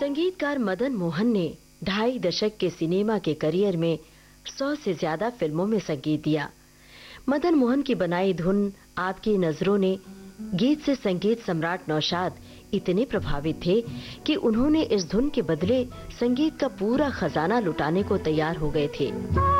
संगीतकार मदन मोहन ने 2.5 दशक के सिनेमा के करियर में 100 से ज्यादा फिल्मों में संगीत दिया। मदन मोहन की बनाई धुन आपकी नजरों ने गीत से संगीत सम्राट नौशाद इतने प्रभावित थे कि उन्होंने इस धुन के बदले संगीत का पूरा खजाना लुटाने को तैयार हो गए थे।